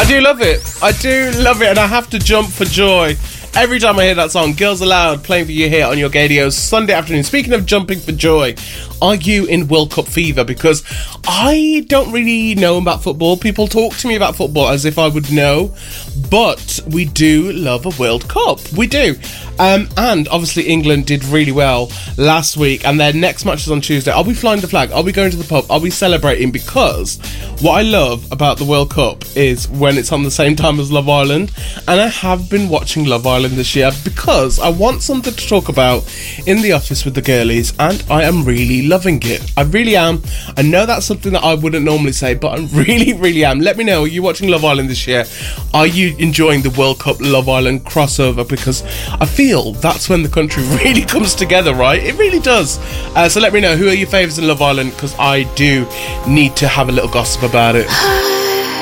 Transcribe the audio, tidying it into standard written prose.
I do love it. I do love it, and I have to jump for joy every time I hear that song. Girls Aloud playing for you here on your Gadio Sunday afternoon. Speaking of jumping for joy, are you in World Cup fever? Because I don't really know about football. People talk to me about football as if I would know, but we do love a World Cup. We do. And obviously England did really well last week, and their next match is on Tuesday. Are we flying the flag? Are we going to the pub? Are we celebrating? Because what I love about the World Cup is when it's on the same time as Love Island, and I have been watching Love Island this year because I want something to talk about in the office with the girlies, and I am really loving it. I really am. I know that's something that I wouldn't normally say, but I really am. Let me know, are you watching Love Island this year? Are you enjoying the World Cup Love Island crossover? Because I feel that's when the country really comes together, right? It really does. So let me know, who are your favourites in Love Island? Because I do need to have a little gossip about it.